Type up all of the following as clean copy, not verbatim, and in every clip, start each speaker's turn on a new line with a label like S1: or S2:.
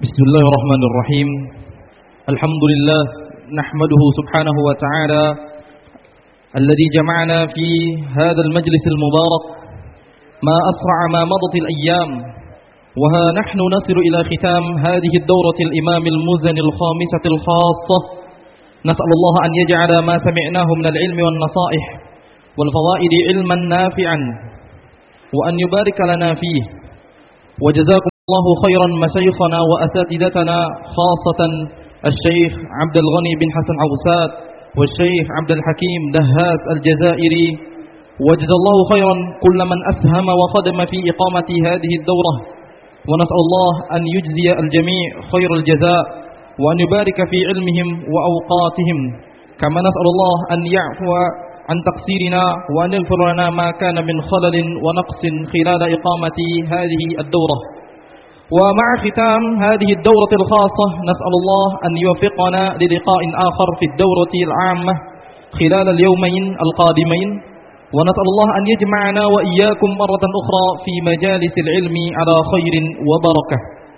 S1: Bismillahirrahmanirrahim. Alhamdulillah nahmaduhu subhanahu wa ta'ala alladhi jama'ana fi hadzal majlisil mubarak ma asra'a ma madatil ayyam wa ha nahnu nasilu ila khitam hadhihi ad-dawratil imam al-muzani al-khamisatil khassah. Nas'alullah an yaj'ala ma sami'nahu min al-ilmi wan nasaih wal fawaidi ilman nafi'an wa an yubarik lana fihi wa jazakum الله خيرا مشايخنا وأساتذتنا خاصة الشيخ عبد الغني بن حسن عوسات والشيخ عبد الحكيم دهاس الجزائري وجزا الله خيرا كل من أسهم وخدم في إقامة هذه الدورة ونسأل الله أن يجزي الجميع خير الجزاء وأن يبارك في علمهم وأوقاتهم كما نسأل الله أن يعفو عن تقصيرنا وأن يغفر لنا ما كان من خلل ونقص خلال إقامة هذه الدورة. ومع ختام هذه الدورة الخاصة نسأل الله أن يوفقنا للقاء آخر في الدورة العامة خلال اليومين القادمين ونسأل الله أن يجمعنا وإياكم مرة أخرى في مجالس العلم على خير وبركة.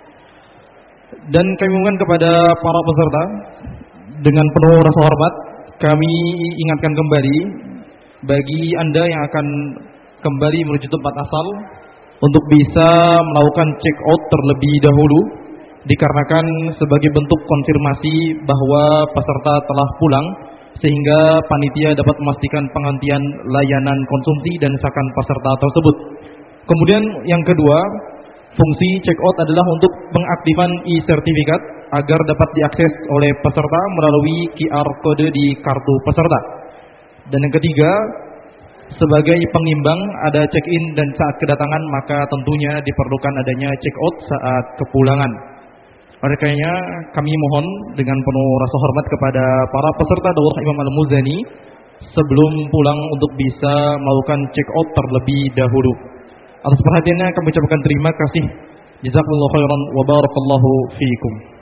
S1: Dan kami mohon kepada para peserta dengan penuh rasa hormat kami ingatkan kembali bagi Anda yang akan kembali menuju tempat asal untuk bisa melakukan check out terlebih dahulu dikarenakan sebagai bentuk konfirmasi bahwa peserta telah pulang sehingga panitia dapat memastikan penghentian layanan konsumsi dan sakan peserta tersebut. Kemudian yang kedua, fungsi check out adalah untuk pengaktifan e-sertifikat agar dapat diakses oleh peserta melalui QR kode di kartu peserta. Dan yang ketiga, sebagai pengimbang ada check-in dan saat kedatangan maka tentunya diperlukan adanya check-out saat kepulangan. Oleh karenanya kami mohon dengan penuh rasa hormat kepada para peserta Daurah Imam Al-Muzani sebelum pulang untuk bisa melakukan check-out terlebih dahulu. Atas perhatiannya kami ucapkan terima kasih. Jazakallahu khairan wa barakallahu fiikum.